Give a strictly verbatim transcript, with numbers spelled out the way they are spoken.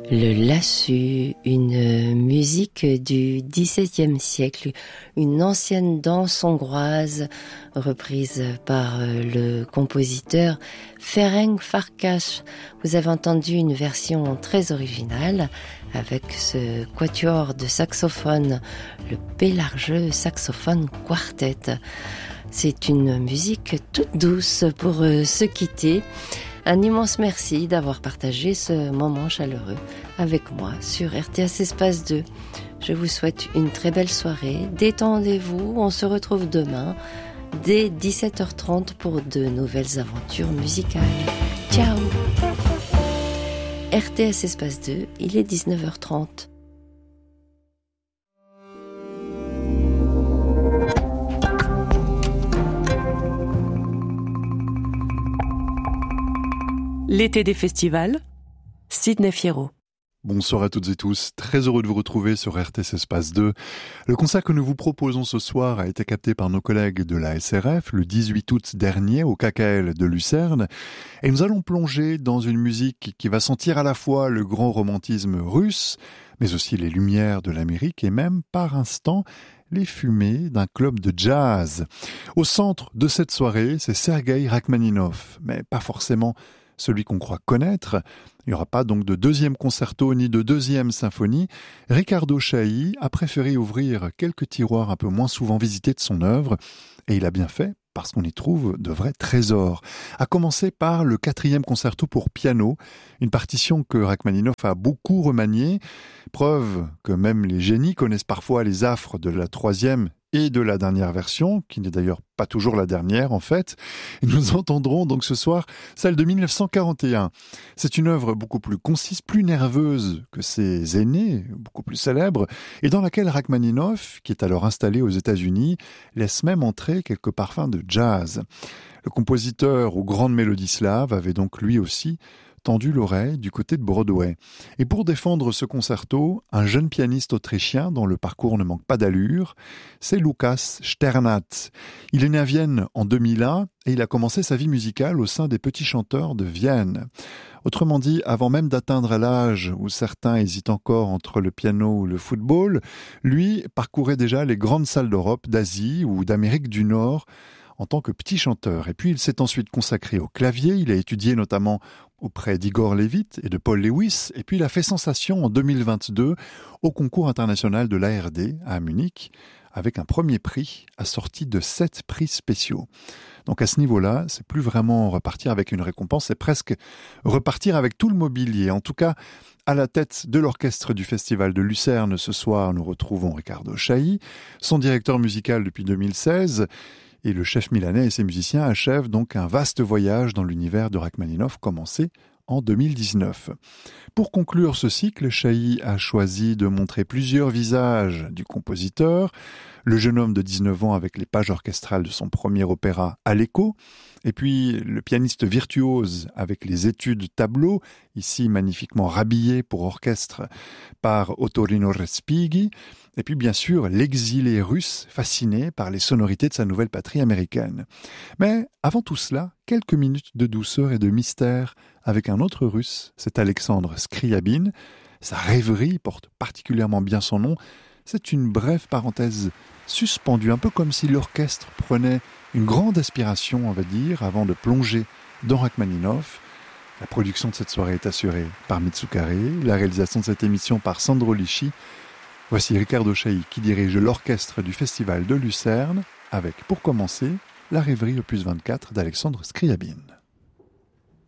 Le lassu, une musique du dix-septième siècle, une ancienne danse hongroise reprise par le compositeur Ferenc Farkas. Vous avez entendu une version très originale avec ce quatuor de saxophone, le Pélargeux Saxophone Quartet. C'est une musique toute douce pour se quitter. Un immense merci d'avoir partagé ce moment chaleureux avec moi sur R T S Espace deux. Je vous souhaite une très belle soirée. Détendez-vous, on se retrouve demain dès dix-sept heures trente pour de nouvelles aventures musicales. Ciao. R T S Espace deux, il est dix-neuf heures trente. L'été des festivals, Sidney Fierro. Bonsoir à toutes et tous, très heureux de vous retrouver sur R T S Espace deux. Le concert que nous vous proposons ce soir a été capté par nos collègues de la S R F le dix-huit août dernier au K K L de Lucerne. Et nous allons plonger dans une musique qui va sentir à la fois le grand romantisme russe, mais aussi les lumières de l'Amérique et même, par instant, les fumées d'un club de jazz. Au centre de cette soirée, c'est Sergueï Rachmaninov, mais pas forcément celui qu'on croit connaître. Il n'y aura pas donc de deuxième concerto ni de deuxième symphonie. Riccardo Chailly a préféré ouvrir quelques tiroirs un peu moins souvent visités de son œuvre, et il a bien fait parce qu'on y trouve de vrais trésors. À commencer par le quatrième concerto pour piano, une partition que Rachmaninov a beaucoup remaniée, preuve que même les génies connaissent parfois les affres de la troisième et de la dernière version, qui n'est d'ailleurs pas toujours la dernière en fait. Et nous entendrons donc ce soir celle de mille neuf cent quarante et un. C'est une œuvre beaucoup plus concise, plus nerveuse que ses aînés, beaucoup plus célèbres, et dans laquelle Rachmaninov, qui est alors installé aux États-Unis, laisse même entrer quelques parfums de jazz. Le compositeur aux grandes mélodies slaves avait donc lui aussi tendu l'oreille du côté de Broadway. Et pour défendre ce concerto, un jeune pianiste autrichien dont le parcours ne manque pas d'allure, c'est Lukas Sternat. Il est né à Vienne en deux mille un et il a commencé sa vie musicale au sein des Petits Chanteurs de Vienne. Autrement dit, avant même d'atteindre l'âge où certains hésitent encore entre le piano ou le football, lui parcourait déjà les grandes salles d'Europe, d'Asie ou d'Amérique du Nord en tant que petit chanteur. Et puis il s'est ensuite consacré au clavier, il a étudié notamment auprès d'Igor Levit et de Paul Lewis, et puis il a fait sensation en deux mille vingt-deux au concours international de l'A R D à Munich, avec un premier prix assorti de sept prix spéciaux. Donc à ce niveau-là, c'est plus vraiment repartir avec une récompense, c'est presque repartir avec tout le mobilier. En tout cas, à la tête de l'orchestre du Festival de Lucerne ce soir, nous retrouvons Riccardo Chailly, son directeur musical depuis deux mille seize, et le chef milanais et ses musiciens achèvent donc un vaste voyage dans l'univers de Rachmaninov commencé en deux mille dix-neuf. Pour conclure ce cycle, Chailly a choisi de montrer plusieurs visages du compositeur, le jeune homme de dix-neuf ans avec les pages orchestrales de son premier opéra Aleko, et puis le pianiste virtuose avec les études tableaux, ici magnifiquement rhabillé pour orchestre par Ottorino Respighi, et puis bien sûr l'exilé russe fasciné par les sonorités de sa nouvelle patrie américaine. Mais avant tout cela, quelques minutes de douceur et de mystère avec un autre russe, c'est Alexandre Scriabin. Sa rêverie porte particulièrement bien son nom. C'est une brève parenthèse suspendue, un peu comme si l'orchestre prenait une grande aspiration, on va dire, avant de plonger dans Rachmaninov. La production de cette soirée est assurée par Mitsukare, la réalisation de cette émission par Sandro Lisci. Voici Riccardo Chailly qui dirige l'orchestre du Festival de Lucerne avec, pour commencer, la rêverie opus vingt-quatre d'Alexandre Scriabin.